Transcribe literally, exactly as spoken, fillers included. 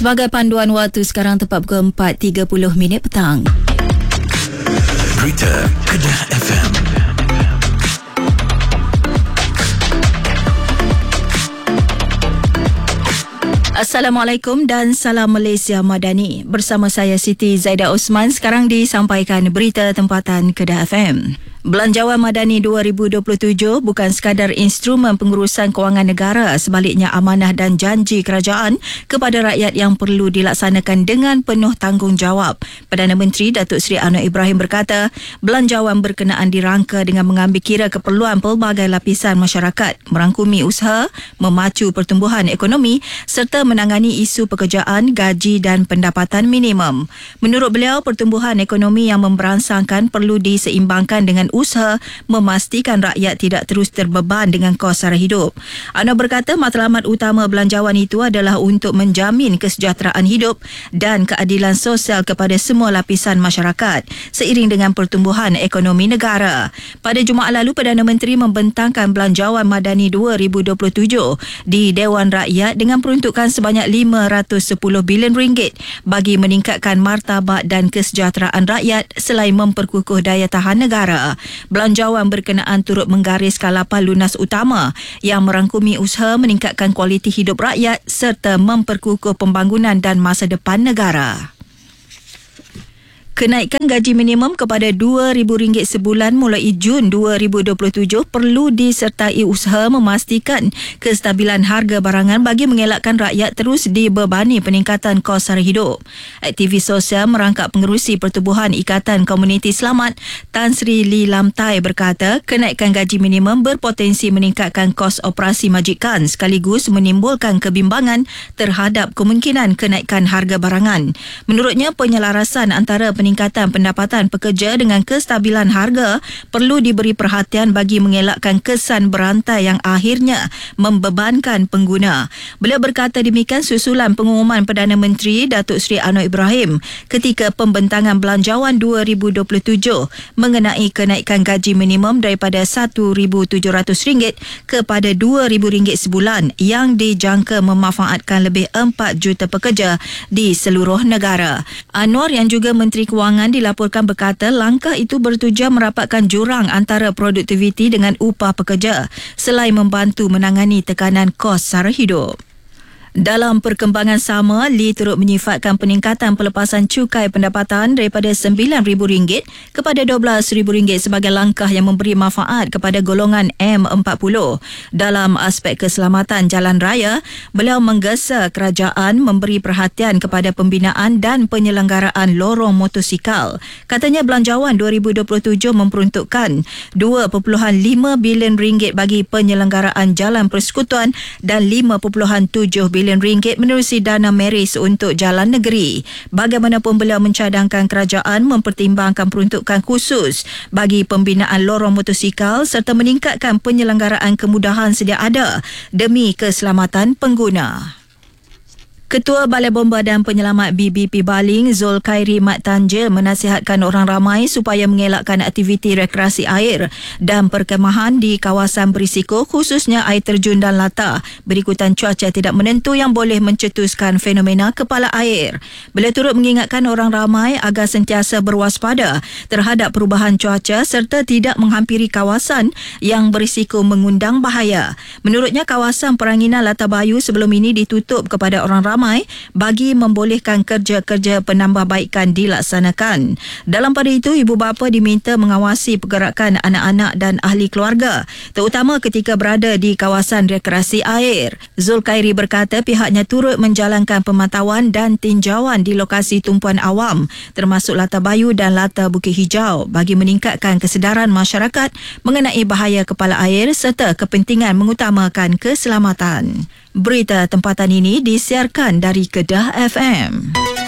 Sebagai panduan waktu sekarang tepat pukul empat tiga puluh minit petang. Berita Kedah F M. Assalamualaikum dan salam Malaysia Madani. Bersama saya Siti Zaidah Osman. Sekarang disampaikan berita tempatan Kedah F M. Belanjawan Madani dua ribu dua puluh tujuh bukan sekadar instrumen pengurusan kewangan negara, sebaliknya amanah dan janji kerajaan kepada rakyat yang perlu dilaksanakan dengan penuh tanggungjawab. Perdana Menteri Datuk Seri Anwar Ibrahim berkata, belanjawan berkenaan dirangka dengan mengambil kira keperluan pelbagai lapisan masyarakat, merangkumi usaha, memacu pertumbuhan ekonomi serta menangani isu pekerjaan, gaji dan pendapatan minimum. Menurut beliau, pertumbuhan ekonomi yang memberangsangkan perlu diseimbangkan dengan usaha memastikan rakyat tidak terus terbeban dengan kos sara hidup. Anwar berkata matlamat utama belanjawan itu adalah untuk menjamin kesejahteraan hidup dan keadilan sosial kepada semua lapisan masyarakat seiring dengan pertumbuhan ekonomi negara. Pada Jumaat lalu, Perdana Menteri membentangkan belanjawan Madani dua ribu dua puluh tujuh di Dewan Rakyat dengan peruntukan sebanyak lima ratus sepuluh bilion ringgit bagi meningkatkan martabat dan kesejahteraan rakyat selain memperkukuh daya tahan negara. Belanjawan berkenaan turut menggariskan lapan lunas utama yang merangkumi usaha meningkatkan kualiti hidup rakyat serta memperkukuh pembangunan dan masa depan negara. Kenaikan gaji minimum kepada dua ribu ringgit sebulan mulai Jun dua ribu dua puluh tujuh perlu disertai usaha memastikan kestabilan harga barangan bagi mengelakkan rakyat terus dibebani peningkatan kos sara hidup. Aktivis sosial merangkap pengerusi Pertubuhan Ikatan Komuniti Selamat, Tan Sri Lee Lam Tai berkata, kenaikan gaji minimum berpotensi meningkatkan kos operasi majikan sekaligus menimbulkan kebimbangan terhadap kemungkinan kenaikan harga barangan. Menurutnya, penyelarasan antara peningkatan pendapatan pekerja dengan kestabilan harga perlu diberi perhatian bagi mengelakkan kesan berantai yang akhirnya membebankan pengguna. Beliau berkata demikian susulan pengumuman Perdana Menteri Datuk Seri Anwar Ibrahim ketika pembentangan belanjawan dua ribu dua puluh tujuh mengenai kenaikan gaji minimum daripada satu ribu tujuh ratus ringgit kepada dua ribu ringgit sebulan yang dijangka memanfaatkan lebih empat juta pekerja di seluruh negara. Anwar yang juga Menteri Kewangan dilaporkan berkata langkah itu bertujuan merapatkan jurang antara produktiviti dengan upah pekerja selain membantu menangani tekanan kos sara hidup. Dalam perkembangan sama, Lee turut menyifatkan peningkatan pelepasan cukai pendapatan daripada sembilan ribu ringgit kepada dua belas ribu ringgit sebagai langkah yang memberi manfaat kepada golongan M empat puluh. Dalam aspek keselamatan jalan raya, beliau menggesa kerajaan memberi perhatian kepada pembinaan dan penyelenggaraan lorong motosikal. Katanya belanjawan dua ribu dua puluh tujuh memperuntukkan dua perpuluhan lima bilion ringgit bagi penyelenggaraan jalan persekutuan dan lima perpuluhan tujuh bilion ringgit menerusi dana meris untuk jalan negeri. Bagaimanapun beliau mencadangkan kerajaan mempertimbangkan peruntukan khusus bagi pembinaan lorong motosikal serta meningkatkan penyelenggaraan kemudahan sedia ada demi keselamatan pengguna. Ketua Balai Bomba dan Penyelamat B B P Baling, Zulkhairi Mat Tanjil menasihatkan orang ramai supaya mengelakkan aktiviti rekreasi air dan perkemahan di kawasan berisiko khususnya air terjun dan latah berikutan cuaca tidak menentu yang boleh mencetuskan fenomena kepala air. Beliau turut mengingatkan orang ramai agar sentiasa berwaspada terhadap perubahan cuaca serta tidak menghampiri kawasan yang berisiko mengundang bahaya. Menurutnya, kawasan peranginan Latah Bayu sebelum ini ditutup kepada orang ramai bagi membolehkan kerja-kerja penambahbaikan dilaksanakan. Dalam pada itu, ibu bapa diminta mengawasi pergerakan anak-anak dan ahli keluarga, terutama ketika berada di kawasan rekreasi air. Zulkhairi berkata pihaknya turut menjalankan pemantauan dan tinjauan di lokasi tumpuan awam termasuk Latah Bayu dan Latah Bukit Hijau bagi meningkatkan kesedaran masyarakat mengenai bahaya kepala air serta kepentingan mengutamakan keselamatan. Berita tempatan ini disiarkan dari Kedah F M.